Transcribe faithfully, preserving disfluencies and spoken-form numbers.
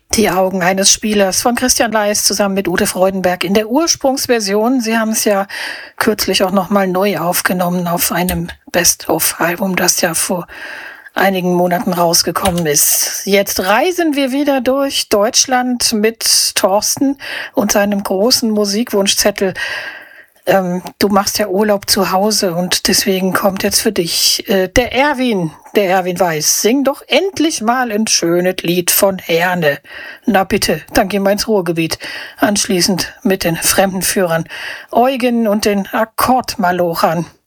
Die Augen eines Spielers von Christian Leis zusammen mit Ute Freudenberg in der Ursprungsversion. Sie haben es ja kürzlich auch nochmal neu aufgenommen auf einem Best-of-Album, das ja vor einigen Monaten rausgekommen ist. Jetzt reisen wir wieder durch Deutschland mit Thorsten und seinem großen Musikwunschzettel. Ähm, du machst ja Urlaub zu Hause und deswegen kommt jetzt für dich äh, der Erwin, der Erwin Weiß. Sing doch endlich mal ein schönes Lied von Herne. Na bitte, dann gehen wir ins Ruhrgebiet. Anschließend mit den Fremdenführern Eugen und den Akkordmalochern.